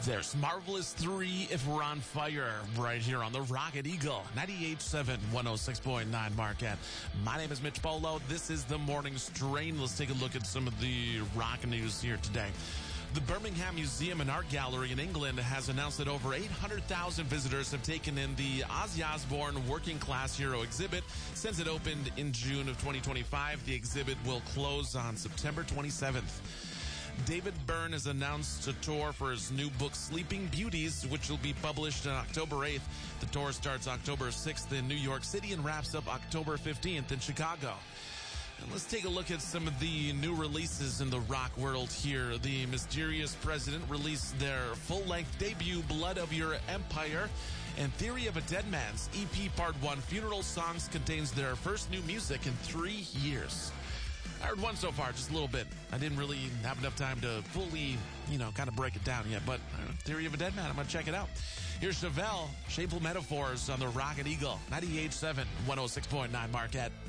There's Marvelous 3 If We're on Fire right here on the Rocket Eagle, 98.7, 106.9 Marquette. My name is Mitch Polo. This is the Morning Strain. Let's take a look at some of the rock news here today. The Birmingham Museum and Art Gallery in England has announced that over 800,000 visitors have taken in the Ozzy Osbourne Working Class Hero exhibit since it opened in June of 2025. The exhibit will close on September 27th. David Byrne has announced a tour for his new book, Sleeping Beauties, which will be published on October 8th. The tour starts October 6th in New York City and wraps up October 15th in Chicago. And let's take a look at some of the new releases in the rock world here. The Mysterious President released their full-length debut, Blood of Your Empire, and Theory of a Dead Man's EP Part 1, Funeral Songs, contains their first new music in 3 years. I heard one so far, just a little bit. I didn't really have enough time to fully, kind of break it down yet. But Theory of a Dead Man, I'm going to check it out. Here's Chevelle, Shameful Metaphors on the Rocket Eagle, 98.7, 106.9 Marquette.